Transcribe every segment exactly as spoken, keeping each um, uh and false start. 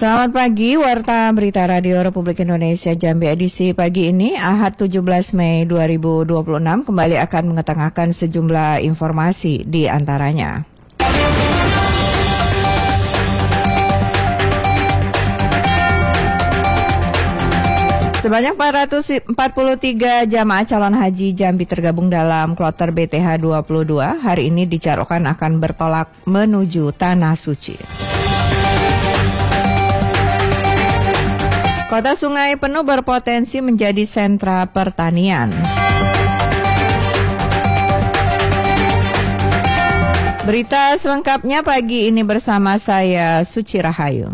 Selamat pagi, Warta Berita Radio Republik Indonesia Jambi edisi pagi ini, Ahad tujuh belas Mei dua ribu dua puluh enam, kembali akan mengetengahkan sejumlah informasi di antaranya. Sebanyak empat ratus empat puluh tiga jamaah calon haji Jambi tergabung dalam kloter B T H dua puluh dua hari ini dijadwalkan akan bertolak menuju Tanah Suci. Kota Sungai Penuh berpotensi menjadi sentra pertanian. Berita selengkapnya pagi ini bersama saya Suci Rahayu.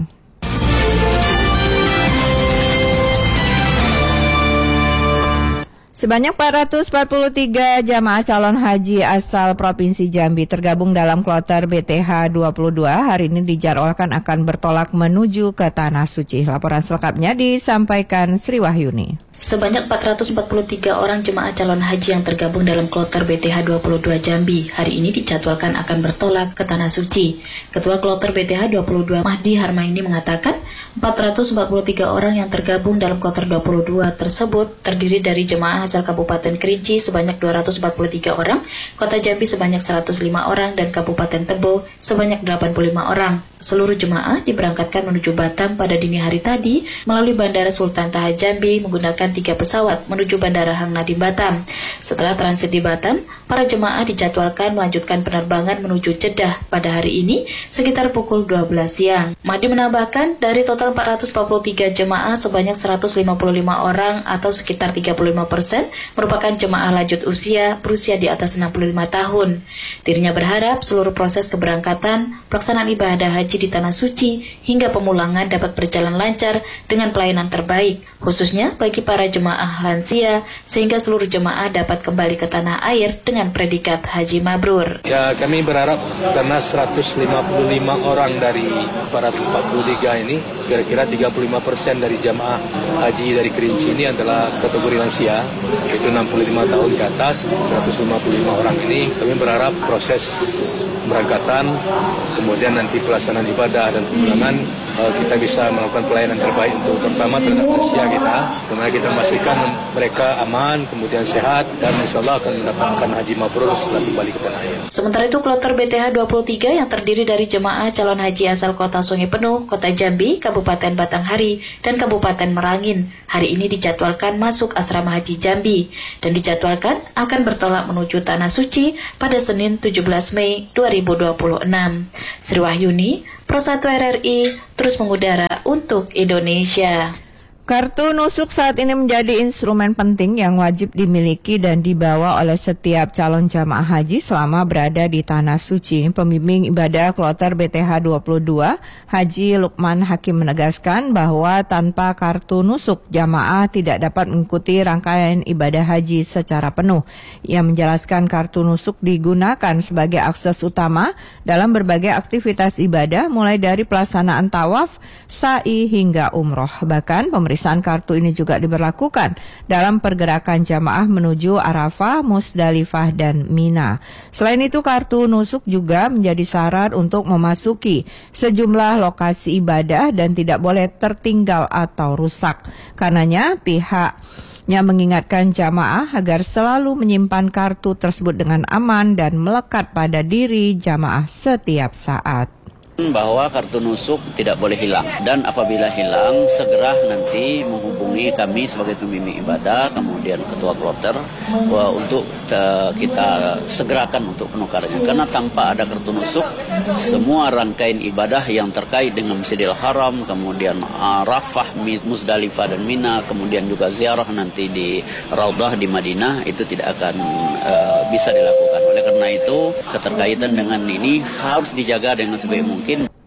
Sebanyak empat ratus empat puluh tiga jamaah calon haji asal Provinsi Jambi tergabung dalam kloter B T H dua puluh dua hari ini dijadwalkan akan bertolak menuju ke Tanah Suci. Laporan selengkapnya disampaikan Sri Wahyuni. Sebanyak empat ratus empat puluh tiga orang jemaah calon haji yang tergabung dalam kloter B T H dua puluh dua Jambi hari ini dijadwalkan akan bertolak ke Tanah Suci. Ketua kloter B T H dua puluh dua Mahdi Harmaini mengatakan empat ratus empat puluh tiga orang yang tergabung dalam kloter dua puluh dua tersebut terdiri dari jemaah asal Kabupaten Kerinci sebanyak dua ratus empat puluh tiga orang, Kota Jambi sebanyak seratus lima orang, dan Kabupaten Tebo sebanyak delapan puluh lima orang. Seluruh jemaah diberangkatkan menuju Batam pada dini hari tadi melalui Bandara Sultan Taha Jambi menggunakan tiga pesawat menuju Bandara Hang Nadim Batam. Setelah transit di Batam, para jemaah dijadwalkan melanjutkan penerbangan menuju Jeddah pada hari ini sekitar pukul dua belas siang. Mahdi menambahkan dari total empat ratus empat puluh tiga jemaah sebanyak seratus lima puluh lima orang atau sekitar tiga puluh lima persen merupakan jemaah lanjut usia berusia di atas enam puluh lima tahun. Dirinya berharap seluruh proses keberangkatan, pelaksanaan ibadah haji di Tanah Suci hingga pemulangan dapat berjalan lancar dengan pelayanan terbaik, khususnya bagi para jemaah lansia sehingga seluruh jemaah dapat kembali ke tanah air dengan predikat haji mabrur. Ya, kami berharap karena seratus lima puluh lima orang dari empat ratus empat puluh tiga ini, kira-kira tiga puluh lima persen dari jamaah haji dari Kerinci ini adalah kategori lansia, yaitu enam puluh lima tahun ke atas. Seratus lima puluh lima orang ini kami berharap proses berangkatan, kemudian nanti pelaksanaan ibadah dan pemulangan uh, kita bisa melakukan pelayanan terbaik untuk terutama terhadap lansia kita, dimana kita memastikan mereka aman, kemudian sehat, dan insya Allah akan mendapatkan haji mabrur setelah kembali ke tanah air. Sementara itu kloter B T H dua puluh tiga yang terdiri dari jemaah calon haji asal Kota Sungai Penuh, Kota Jambi, Kabupaten Batanghari, dan Kabupaten Merangin hari ini dijadwalkan masuk asrama haji Jambi dan dijadwalkan akan bertolak menuju Tanah Suci pada Senin tujuh belas Mei dua ribu dua puluh enam. Sri Wahyuni, Pro satu R R I, terus mengudara untuk Indonesia. Kartu nusuk saat ini menjadi instrumen penting yang wajib dimiliki dan dibawa oleh setiap calon jamaah haji selama berada di Tanah Suci. Pembimbing ibadah kloter B T H dua puluh dua, Haji Lukman Hakim menegaskan bahwa tanpa kartu nusuk, jamaah tidak dapat mengikuti rangkaian ibadah haji secara penuh. Ia menjelaskan kartu nusuk digunakan sebagai akses utama dalam berbagai aktivitas ibadah, mulai dari pelaksanaan tawaf, sa'i hingga umroh. Bahkan pemerintah Pemeriksaan kartu ini juga diberlakukan dalam pergerakan jamaah menuju Arafah, Musdalifah, dan Mina. Selain itu, kartu nusuk juga menjadi syarat untuk memasuki sejumlah lokasi ibadah dan tidak boleh tertinggal atau rusak. Karenanya, pihaknya mengingatkan jamaah agar selalu menyimpan kartu tersebut dengan aman dan melekat pada diri jamaah setiap saat. Bahwa kartu nusuk tidak boleh hilang, dan apabila hilang segera nanti menghubungi kami sebagai pembimbing ibadah, kemudian ketua kloter uh, untuk uh, kita segerakan untuk penukarannya, karena tanpa ada kartu nusuk semua rangkaian ibadah yang terkait dengan Masjidil Haram, kemudian Arafah, Musdalifah, dan Mina, kemudian juga ziarah nanti di Raudhah di Madinah itu tidak akan uh, bisa dilakukan. Oleh karena itu keterkaitan dengan ini harus dijaga dengan sebaik mungkin.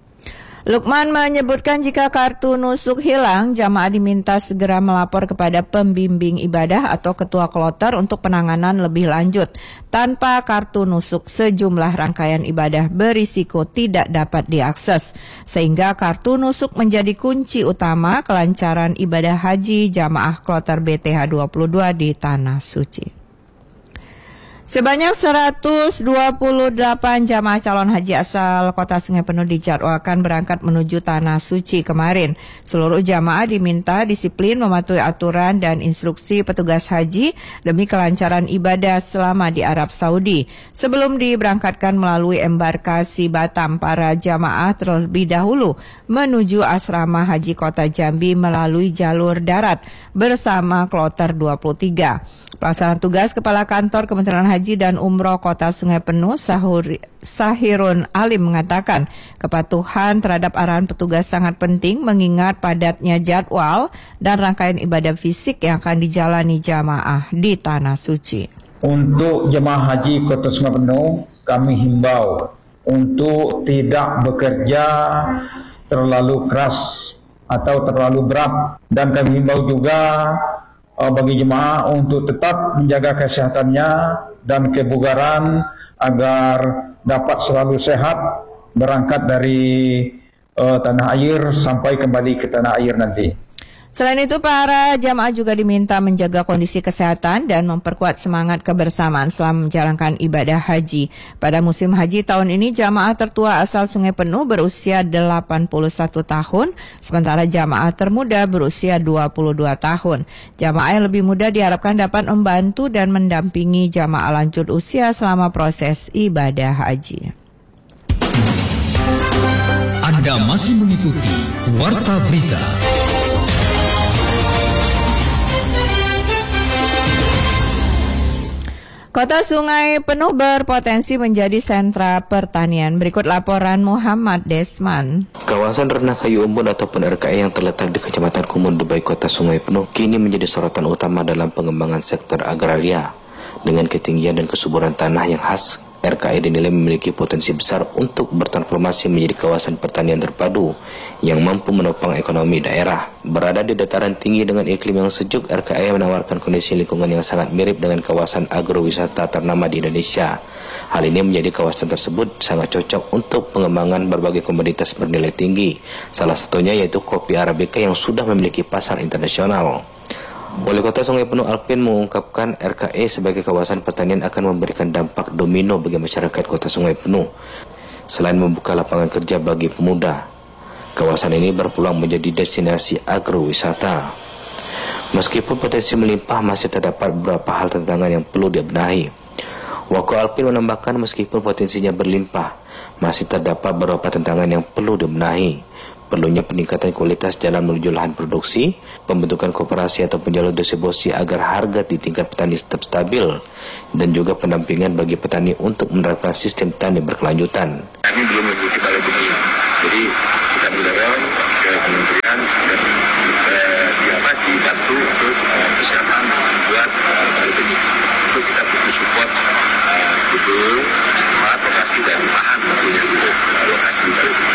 Lukman menyebutkan jika kartu nusuk hilang, jamaah diminta segera melapor kepada pembimbing ibadah atau ketua kloter untuk penanganan lebih lanjut. Tanpa kartu nusuk, sejumlah rangkaian ibadah berisiko tidak dapat diakses, sehingga kartu nusuk menjadi kunci utama kelancaran ibadah haji jamaah kloter B T H dua puluh dua di Tanah Suci. Sebanyak seratus dua puluh delapan jamaah calon haji asal Kota Sungai Penuh dijadwalkan berangkat menuju Tanah Suci kemarin. Seluruh jamaah diminta disiplin mematuhi aturan dan instruksi petugas haji demi kelancaran ibadah selama di Arab Saudi. Sebelum diberangkatkan melalui embarkasi Batam, para jamaah terlebih dahulu menuju asrama haji Kota Jambi melalui jalur darat bersama kloter dua puluh tiga. Pelaksana tugas Kepala Kantor Kementerian Haji dan Umroh Kota Sungai Penuh, Sahur, Sahirun Alim mengatakan kepatuhan terhadap arahan petugas sangat penting mengingat padatnya jadwal dan rangkaian ibadah fisik yang akan dijalani jamaah di Tanah Suci. Untuk jemaah haji Kota Sungai Penuh, kami himbau untuk tidak bekerja terlalu keras atau terlalu berat, dan kami himbau juga bagi jemaah untuk tetap menjaga kesehatannya dan kebugaran agar dapat selalu sehat berangkat dari uh, tanah air sampai kembali ke tanah air nanti. Selain itu, para jamaah juga diminta menjaga kondisi kesehatan dan memperkuat semangat kebersamaan selama menjalankan ibadah haji. Pada musim haji tahun ini, jamaah tertua asal Sungai Penuh berusia delapan puluh satu tahun, sementara jamaah termuda berusia dua puluh dua tahun. Jamaah yang lebih muda diharapkan dapat membantu dan mendampingi jamaah lanjut usia selama proses ibadah haji. Anda masih mengikuti Warta Berita. Kota Sungai Penuh berpotensi menjadi sentra pertanian. Berikut laporan Muhammad Desman. Kawasan Renah Kayu Umbun ataupun R K E yang terletak di Kecamatan Kumun Dubai, Kota Sungai Penuh, kini menjadi sorotan utama dalam pengembangan sektor agraria. Dengan ketinggian dan kesuburan tanah yang khas, R K E dinilai memiliki potensi besar untuk bertransformasi menjadi kawasan pertanian terpadu yang mampu menopang ekonomi daerah. Berada di dataran tinggi dengan iklim yang sejuk, R K E menawarkan kondisi lingkungan yang sangat mirip dengan kawasan agrowisata ternama di Indonesia. Hal ini menjadi kawasan tersebut sangat cocok untuk pengembangan berbagai komoditas bernilai tinggi. Salah satunya yaitu kopi Arabica yang sudah memiliki pasar internasional. Wali Kota Sungai Penuh Alpin mengungkapkan R K E sebagai kawasan pertanian akan memberikan dampak domino bagi masyarakat Kota Sungai Penuh. Selain membuka lapangan kerja bagi pemuda, kawasan ini berpeluang menjadi destinasi agrowisata. Meskipun potensi melimpah, masih terdapat beberapa hal tantangan yang perlu dibenahi. Wako Alpin menambahkan meskipun potensinya berlimpah, masih terdapat beberapa tantangan yang perlu dibenahi. Perlunya peningkatan kualitas jalan menuju lahan produksi, pembentukan koperasi atau jalur distribusi agar harga di tingkat petani tetap stabil, dan juga pendampingan bagi petani untuk menerapkan sistem tani berkelanjutan. Kami belum memiliki balai benih, jadi kita mendorong ke kementerian dan eh, diapa dibantu untuk eh, persiapan buat eh, balai benih. Untuk kita butuh support eh, gedung, tempat, lokasi dan lahan tentunya untuk eh, lokasi balai benih.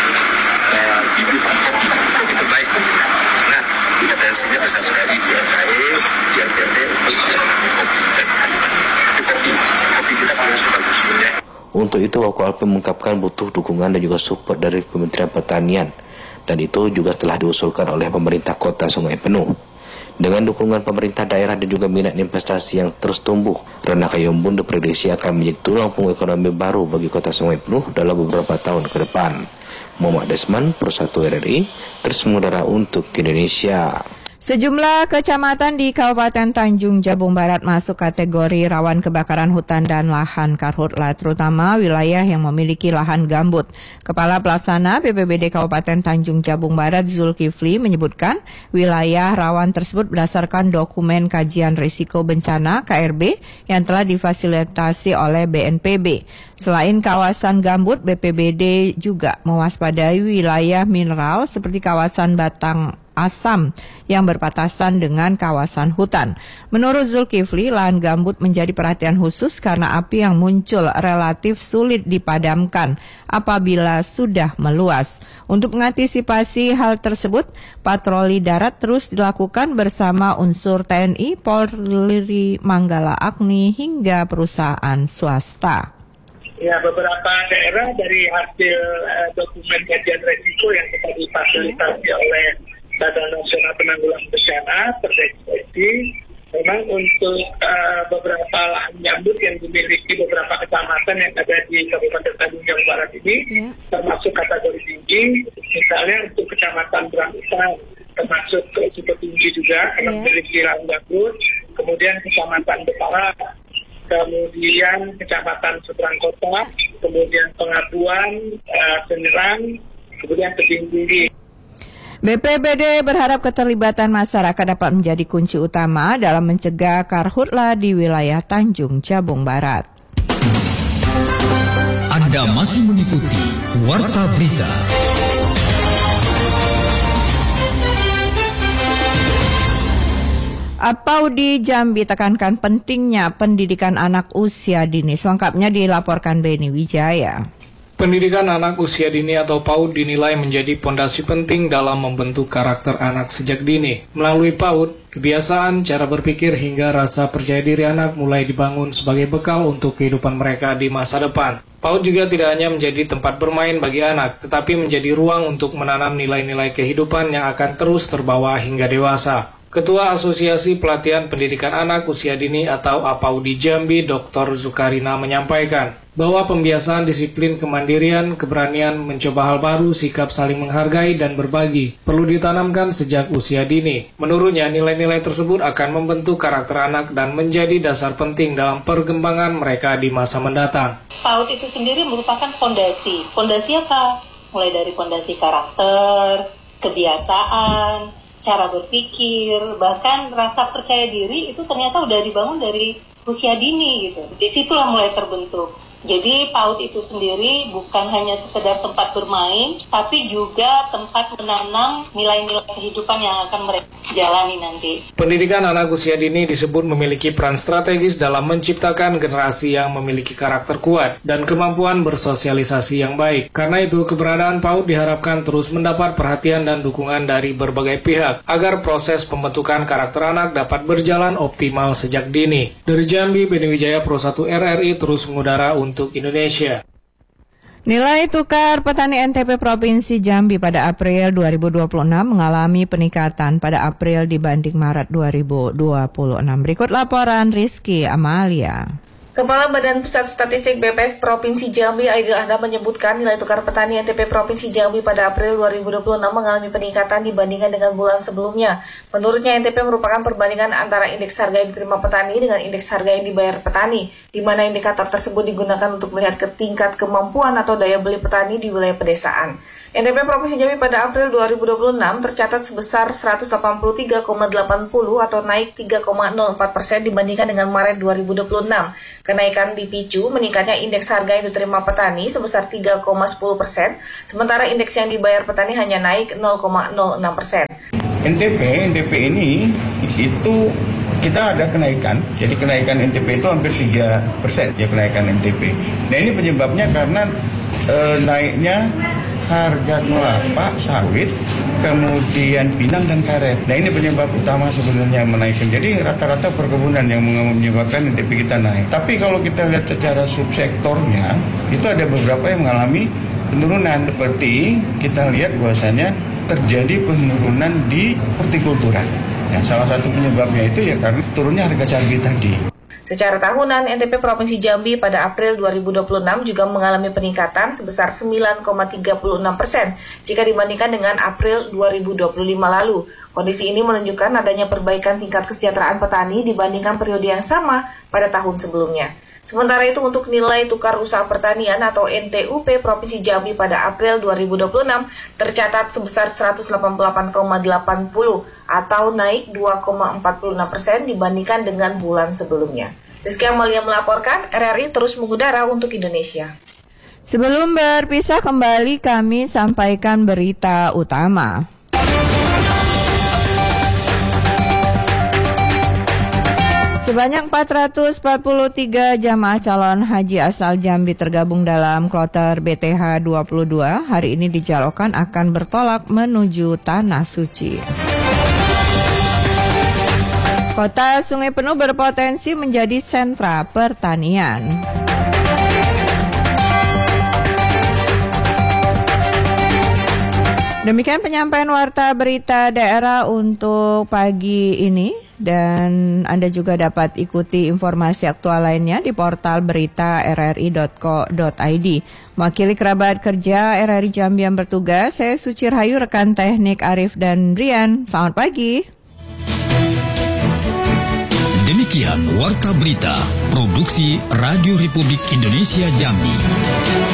Bibit kopi, kopi terbaik. Nah, potensinya besar sekali di R K E, di R T T, untuk kopi dan kopi. Kopi kita punya bagus. Untuk itu, Wako Alpin mengungkapkan butuh dukungan dan juga support dari Kementerian Pertanian, dan itu juga telah diusulkan oleh pemerintah Kota Sungai Penuh. Dengan dukungan pemerintah daerah dan juga minat investasi yang terus tumbuh, Renah Kayu Umbun diprediksi akan menjadi tulang punggung ekonomi baru bagi Kota Sungai Penuh dalam beberapa tahun ke depan. Muhammad Desman, Persatu R R I, terus mengudara untuk Indonesia. Sejumlah kecamatan di Kabupaten Tanjung Jabung Barat masuk kategori rawan kebakaran hutan dan lahan karhutla, terutama wilayah yang memiliki lahan gambut. Kepala Pelaksana B P B D Kabupaten Tanjung Jabung Barat Zulkifli menyebutkan wilayah rawan tersebut berdasarkan dokumen kajian risiko bencana K R B yang telah difasilitasi oleh B N P B. Selain kawasan gambut, B P B D juga mewaspadai wilayah mineral seperti kawasan Batang Asam yang berbatasan dengan kawasan hutan. Menurut Zulkifli, lahan gambut menjadi perhatian khusus karena api yang muncul relatif sulit dipadamkan apabila sudah meluas. Untuk mengantisipasi hal tersebut, patroli darat terus dilakukan bersama unsur T N I, Polri, Manggala Agni hingga perusahaan swasta. Ya, beberapa daerah dari hasil uh, dokumen kajian risiko yang kita difasilitasi oleh Badan Nasional Penanggulangan Bencana terdeteksi Memang untuk uh, beberapa lahan gambut yang dimiliki beberapa kecamatan yang ada di Kabupaten Tanjung Jabung Barat ini, yeah. termasuk kategori tinggi, misalnya untuk Kecamatan Brangusan, termasuk risiko tinggi juga karena yeah. memiliki lahan gambut, kemudian Kecamatan Betara, kemudian Kecamatan Seberang Kota, kemudian Pengaduan, uh, Senyerang, kemudian Tebing Tinggi. B P B D berharap keterlibatan masyarakat dapat menjadi kunci utama dalam mencegah karhutla di wilayah Tanjung Jabung Barat. Anda masih mengikuti Warta Berita. Apaudi Jambi tekankan pentingnya pendidikan anak usia dini. Selengkapnya dilaporkan Beni Wijaya. Pendidikan anak usia dini atau PAUD dinilai menjadi pondasi penting dalam membentuk karakter anak sejak dini. Melalui PAUD, kebiasaan, cara berpikir hingga rasa percaya diri anak mulai dibangun sebagai bekal untuk kehidupan mereka di masa depan. PAUD juga tidak hanya menjadi tempat bermain bagi anak, tetapi menjadi ruang untuk menanam nilai-nilai kehidupan yang akan terus terbawa hingga dewasa. Ketua Asosiasi Pelatihan Pendidikan Anak Usia Dini atau APAUDI Jambi, Doktor Zukarina menyampaikan bahwa pembiasaan disiplin kemandirian, keberanian mencoba hal baru, sikap saling menghargai dan berbagi perlu ditanamkan sejak usia dini. Menurutnya, nilai-nilai tersebut akan membentuk karakter anak dan menjadi dasar penting dalam perkembangan mereka di masa mendatang. PAUD itu sendiri merupakan fondasi. Fondasi apa? Mulai dari fondasi karakter, kebiasaan, cara berpikir, bahkan rasa percaya diri itu ternyata udah dibangun dari usia dini gitu. Disitulah mulai terbentuk. Jadi PAUD itu sendiri bukan hanya sekedar tempat bermain, tapi juga tempat menanam nilai-nilai kehidupan yang akan mereka jalani nanti. Pendidikan anak usia dini disebut memiliki peran strategis dalam menciptakan generasi yang memiliki karakter kuat dan kemampuan bersosialisasi yang baik. Karena itu, keberadaan PAUD diharapkan terus mendapat perhatian dan dukungan dari berbagai pihak agar proses pembentukan karakter anak dapat berjalan optimal sejak dini. Dari Jambi, Beni Wijaya, Pro satu R R I terus mengudara untuk untuk Indonesia. Nilai tukar petani N T P Provinsi Jambi pada April dua ribu dua puluh enam mengalami peningkatan pada April dibanding Maret dua ribu dua puluh enam. Berikut laporan Rizky Amalia. Kepala Badan Pusat Statistik B P S Provinsi Jambi, Aidil Ahmad menyebutkan nilai tukar petani N T P Provinsi Jambi pada April dua ribu dua puluh enam mengalami peningkatan dibandingkan dengan bulan sebelumnya. Menurutnya, N T P merupakan perbandingan antara indeks harga yang diterima petani dengan indeks harga yang dibayar petani, di mana indikator tersebut digunakan untuk melihat ke tingkat kemampuan atau daya beli petani di wilayah pedesaan. N T P Provinsi Jambi pada April dua ribu dua puluh enam tercatat sebesar seratus delapan puluh tiga koma delapan puluh atau naik tiga koma nol empat persen dibandingkan dengan Maret dua ribu dua puluh enam. Kenaikan dipicu meningkatnya indeks harga yang diterima petani sebesar tiga koma sepuluh persen, sementara indeks yang dibayar petani hanya naik nol koma nol enam persen. N T P, N T P ini itu kita ada kenaikan, jadi kenaikan N T P itu hampir tiga persen ya kenaikan N T P. Nah ini penyebabnya karena e, naiknya harga kelapa sawit, kemudian pinang dan karet. Nah ini penyebab utama sebenarnya menaikkan. Jadi rata-rata perkebunan yang menyebabkan N T P kita naik. Tapi kalau kita lihat secara subsektornya, itu ada beberapa yang mengalami penurunan. Seperti kita lihat bahwasanya terjadi penurunan di hortikultura. Nah, salah satu penyebabnya itu ya karena turunnya harga cabai tadi. Secara tahunan, N T P Provinsi Jambi pada April dua ribu dua puluh enam juga mengalami peningkatan sebesar sembilan koma tiga enam persen jika dibandingkan dengan April dua ribu dua puluh lima lalu. Kondisi ini menunjukkan adanya perbaikan tingkat kesejahteraan petani dibandingkan periode yang sama pada tahun sebelumnya. Sementara itu untuk nilai tukar usaha pertanian atau N T U P Provinsi Jambi pada April dua ribu dua puluh enam tercatat sebesar seratus delapan puluh delapan koma delapan puluh atau naik dua koma empat enam persen dibandingkan dengan bulan sebelumnya. Rizky Amalia melaporkan, R R I terus mengudara untuk Indonesia. Sebelum berpisah kembali kami sampaikan berita utama. Sebanyak empat ratus empat puluh tiga jamaah calon haji asal Jambi tergabung dalam kloter B T H dua puluh dua hari ini dijadwalkan akan bertolak menuju Tanah Suci. Kota Sungai Penuh berpotensi menjadi sentra pertanian. Demikian penyampaian warta berita daerah untuk pagi ini. Dan Anda juga dapat ikuti informasi aktual lainnya di portal berita r r i dot co dot i d. Mewakili kerabat kerja R R I Jambi yang bertugas, saya Suci Rahayu, rekan teknik Arif dan Brian. Selamat pagi. Demikian Warta Berita, Produksi Radio Republik Indonesia Jambi.